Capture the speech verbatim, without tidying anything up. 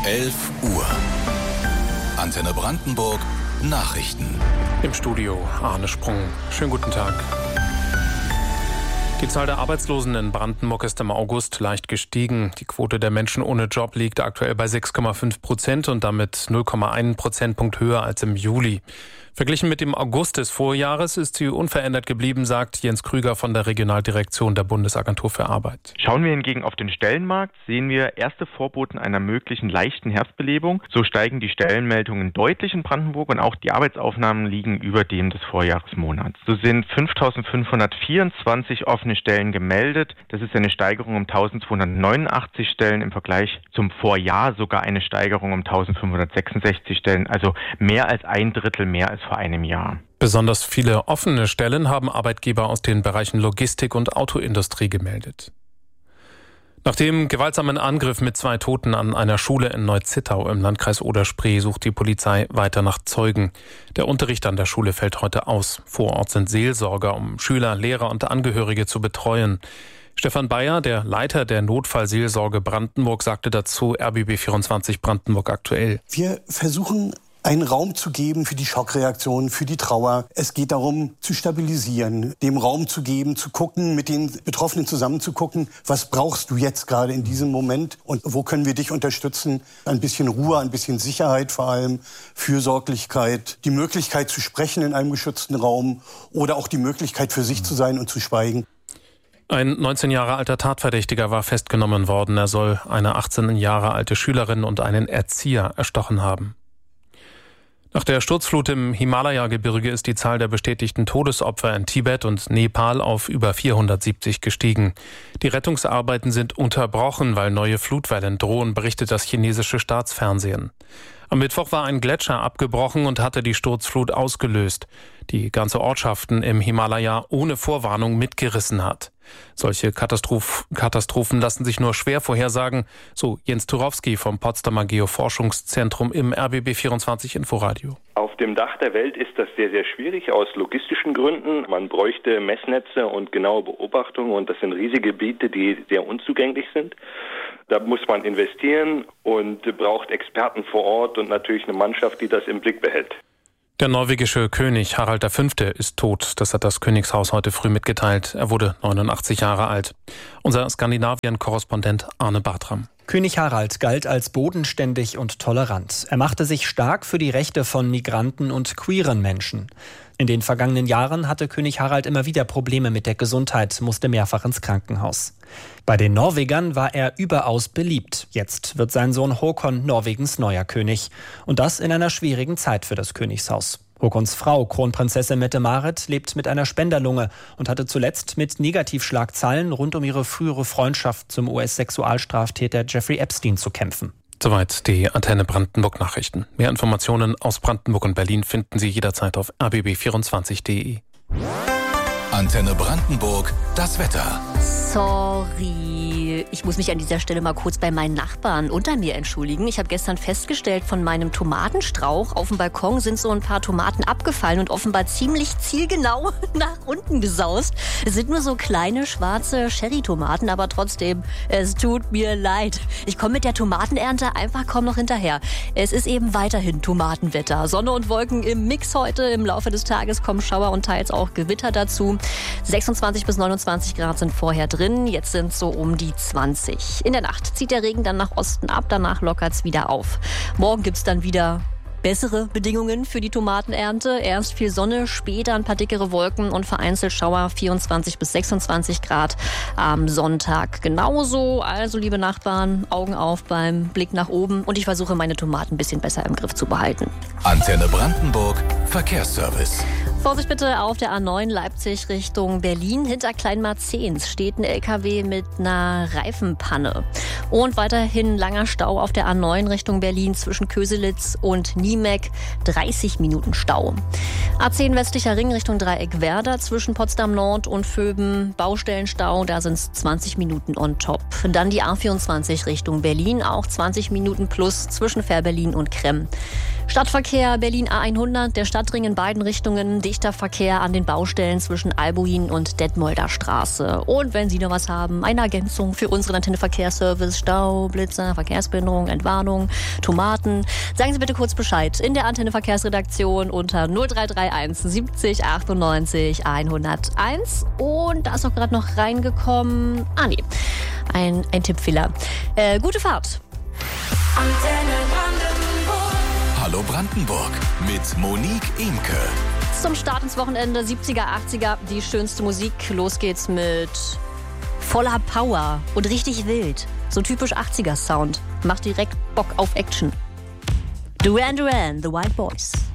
elf Uhr. Antenne Brandenburg Nachrichten. Im Studio Arne Sprung. Schönen guten Tag. Die Zahl der Arbeitslosen in Brandenburg ist im August leicht gestiegen. Die Quote der Menschen ohne Job liegt aktuell bei sechs Komma fünf Prozent und damit null Komma eins Prozentpunkt höher als im Juli. Verglichen mit dem August des Vorjahres ist sie unverändert geblieben, sagt Jens Krüger von der Regionaldirektion der Bundesagentur für Arbeit. Schauen wir hingegen auf den Stellenmarkt, sehen wir erste Vorboten einer möglichen leichten Herbstbelebung. So steigen die Stellenmeldungen deutlich in Brandenburg und auch die Arbeitsaufnahmen liegen über dem des Vorjahresmonats. So sind fünftausendfünfhundertvierundzwanzig offene Stellen gemeldet. Das ist eine Steigerung um eintausendzweihundertneunundachtzig Stellen im Vergleich zum Vorjahr, sogar eine Steigerung um eintausendfünfhundertsechsundsechzig Stellen, also mehr als ein Drittel mehr als vor einem Jahr. Besonders viele offene Stellen haben Arbeitgeber aus den Bereichen Logistik und Autoindustrie gemeldet. Nach dem gewaltsamen Angriff mit zwei Toten an einer Schule in Neu-Zittau im Landkreis Oder-Spree sucht die Polizei weiter nach Zeugen. Der Unterricht an der Schule fällt heute aus. Vor Ort sind Seelsorger, um Schüler, Lehrer und Angehörige zu betreuen. Stefan Bayer, der Leiter der Notfallseelsorge Brandenburg, sagte dazu R B B vierundzwanzig Brandenburg aktuell. Wir versuchen einen Raum zu geben für die Schockreaktion, für die Trauer. Es geht darum, zu stabilisieren, dem Raum zu geben, zu gucken, mit den Betroffenen zusammen zu gucken, was brauchst du jetzt gerade in diesem Moment und wo können wir dich unterstützen? Ein bisschen Ruhe, ein bisschen Sicherheit vor allem, Fürsorglichkeit, die Möglichkeit zu sprechen in einem geschützten Raum oder auch die Möglichkeit für sich zu sein und zu schweigen. Ein neunzehn Jahre alter Tatverdächtiger war festgenommen worden. Er soll eine achtzehn Jahre alte Schülerin und einen Erzieher erstochen haben. Nach der Sturzflut im Himalaya-Gebirge ist die Zahl der bestätigten Todesopfer in Tibet und Nepal auf über vierhundertsiebzig gestiegen. Die Rettungsarbeiten sind unterbrochen, weil neue Flutwellen drohen, berichtet das chinesische Staatsfernsehen. Am Mittwoch war ein Gletscher abgebrochen und hatte die Sturzflut ausgelöst, die ganze Ortschaften im Himalaya ohne Vorwarnung mitgerissen hat. Solche Katastroph- Katastrophen lassen sich nur schwer vorhersagen, so Jens Turowski vom Potsdamer Geoforschungszentrum im R B B vierundzwanzig Inforadio. Auf dem Dach der Welt ist das sehr, sehr schwierig aus logistischen Gründen. Man bräuchte Messnetze und genaue Beobachtungen und das sind riesige Gebiete, die sehr unzugänglich sind. Da muss man investieren und braucht Experten vor Ort und natürlich eine Mannschaft, die das im Blick behält. Der norwegische König Harald der Fünfte ist tot. Das hat das Königshaus heute früh mitgeteilt. Er wurde neunundachtzig Jahre alt. Unser Skandinavien-Korrespondent Arne Bartram. König Harald galt als bodenständig und tolerant. Er machte sich stark für die Rechte von Migranten und queeren Menschen. In den vergangenen Jahren hatte König Harald immer wieder Probleme mit der Gesundheit, musste mehrfach ins Krankenhaus. Bei den Norwegern war er überaus beliebt. Jetzt wird sein Sohn Håkon Norwegens neuer König. Und das in einer schwierigen Zeit für das Königshaus. Håkons Frau, Kronprinzessin Mette-Marit, lebt mit einer Spenderlunge und hatte zuletzt mit Negativschlagzeilen rund um ihre frühere Freundschaft zum U S-Sexualstraftäter Jeffrey Epstein zu kämpfen. Soweit die Antenne Brandenburg Nachrichten. Mehr Informationen aus Brandenburg und Berlin finden Sie jederzeit auf r b b vierundzwanzig punkt d e. Antenne Brandenburg, das Wetter. Sorry, ich muss mich an dieser Stelle mal kurz bei meinen Nachbarn unter mir entschuldigen. Ich habe gestern festgestellt, von meinem Tomatenstrauch auf dem Balkon sind so ein paar Tomaten abgefallen und offenbar ziemlich zielgenau nach unten gesaust. Es sind nur so kleine schwarze Cherry-Tomaten, aber trotzdem, es tut mir leid. Ich komme mit der Tomatenernte einfach kaum noch hinterher. Es ist eben weiterhin Tomatenwetter. Sonne und Wolken im Mix heute. Im Laufe des Tages kommen Schauer und teils auch Gewitter dazu. sechsundzwanzig bis neunundzwanzig Grad sind vorher drin, jetzt sind es so um die zwanzig. In der Nacht zieht der Regen dann nach Osten ab, danach lockert es wieder auf. Morgen gibt es dann wieder bessere Bedingungen für die Tomatenernte. Erst viel Sonne, später ein paar dickere Wolken und vereinzelt Schauer, vierundzwanzig bis sechsundzwanzig Grad am Sonntag. Genauso, also liebe Nachbarn, Augen auf beim Blick nach oben und ich versuche meine Tomaten ein bisschen besser im Griff zu behalten. Antenne Brandenburg, Verkehrsservice. Vorsicht bitte auf der A neun Leipzig Richtung Berlin. Hinter Kleinmarzehns steht ein L K W mit einer Reifenpanne. Und weiterhin langer Stau auf der A neun Richtung Berlin zwischen Köselitz und Niemek. dreißig Minuten Stau. A zehn westlicher Ring Richtung Dreieck Werder zwischen Potsdam Nord und Vöben. Baustellenstau, da sind es zwanzig Minuten on top. Dann die A vierundzwanzig Richtung Berlin, auch zwanzig Minuten plus zwischen Fährberlin und Kremm. Stadtverkehr Berlin A hundert, der Stadtring in beiden Richtungen. dichter Verkehr an den Baustellen zwischen Albuin und Detmolder Straße. Und wenn Sie noch was haben, eine Ergänzung für unseren Antenne Verkehrsservice, Stau, Blitzer, Verkehrsbehinderung, Entwarnung, Tomaten, sagen Sie bitte kurz Bescheid in der Antenne Verkehrsredaktion unter null drei drei eins siebzig achtundneunzig hunderteins. Und da ist auch gerade noch reingekommen, ah nee, ein, ein Tippfehler. Äh, gute Fahrt. Antenne Brandenburg. Hallo Brandenburg mit Monique Imke. Zum Start ins Wochenende siebziger, achtziger, die schönste Musik. Los geht's mit voller Power und richtig wild. So typisch achtziger Sound. Macht direkt Bock auf Action. Duran Duran, The White Boys.